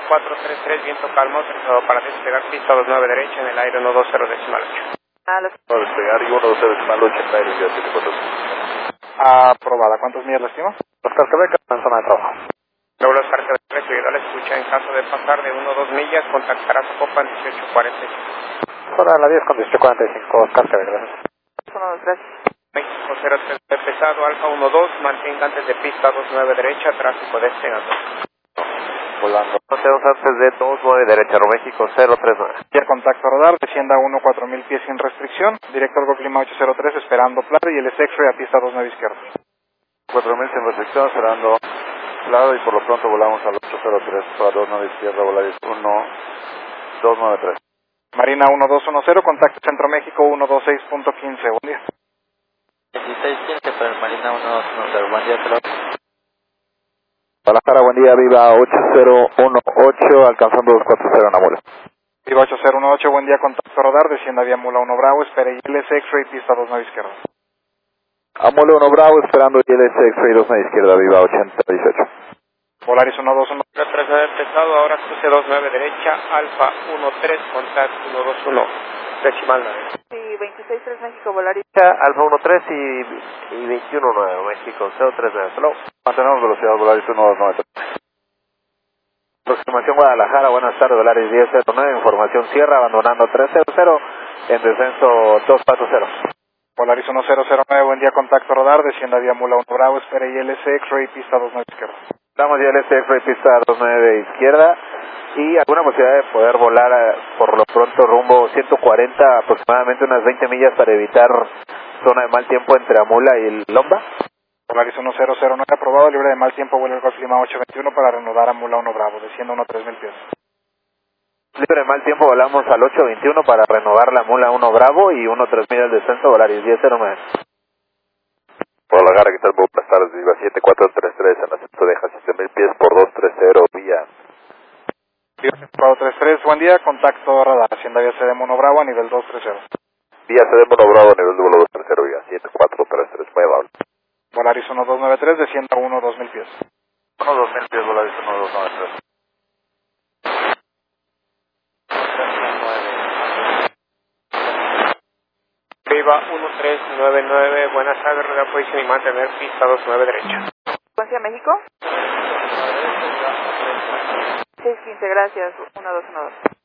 1433, viento calmo, autorizado para despegar, pista 29 derecha en el aire 120 decimal 8. Para despegar y 120 decimal 8 en el aire, 742. Aprobada. ¿Cuántas millas le estima? Oscar Quebec, en zona de trabajo. Luego Oscar Quebec, recibido la escucha. En caso de pasar de 1 o 2 millas, contactará su copa en 1845. Zona de la 10 con 1845, Oscar Quebec, gracias. 1, 2, gracias. México 03 pesado, Alfa 12, mantenga antes de pista 29 derecha, tráfico despegando. Volando. Tenemos antes de 29 derecha, México 039. Ya contacto radar, descienda 1, 4000 pies sin restricción, director Golf Lima 803, esperando Plata y el X-Ray a pista 29 izquierda. 4000 sin restricción, esperando lado y por lo pronto volamos al 803 para 29 izquierda, Volaris 1293. Marina 1210, contacto Centro México 126.15, buen día. 1615 para el Marina 1210, buen día, pelota. Guadalajara, buen día, Viva 8018, alcanzando 240 en Amula. Viva 8018, buen día, contacto radar, descienda vía Mula 1 Bravo, espere ILS X-Ray, pista 29 izquierda. Amula 1 Bravo, esperando ILS X-Ray 29 izquierda, Viva 8018. Volaris 121. 3 pesado, ahora cruce 29 derecha, Alfa 13, contacto 121, decimal 9. Sí, 263 México, Volaris. Alfa 13 y 219, México 039. Hello. Mantenemos velocidad, Volaris 1293. Aproximación Guadalajara, buenas tardes, Volaris 1009, información Sierra, abandonando 300, en descenso 240. Volaris 1009, buen día, contacto radar, descienda vía Mula 1 Bravo, espere ILS X-Ray, pista 29 izquierda. Estamos ya ILS X-Ray, pista 29 izquierda, y alguna posibilidad de poder volar por lo pronto rumbo 140, aproximadamente unas 20 millas para evitar zona de mal tiempo entre Amula y el Lomba. Volaris 1009, aprobado, libre de mal tiempo, vuelo el Golf Lima 821 para reanudar a Mula 1 Bravo, descienda 3000 pies. Libre de mal tiempo, volamos al 821 para renovar la Mula 1 Bravo y 3000 al descenso, Volaris 1009. Guadalajara, ¿qué tal? Buenas tardes, Viva 7433, en ascenso deja 7000 pies por 230, vía. Viva 433, buen día, contacto radar, hacienda vía CD Mono Bravo a nivel 230. Vía CD Mono Bravo, nivel de vuelo 230, vía 7433, muy amable. Volaris 1293, descienda 2000 pies. 2000 pies, Volaris 1293. Viva 1399, buenas tardes, rodea posición y mantener pista 29 derecha. ¿Frecuencia México? 615, gracias, 1212.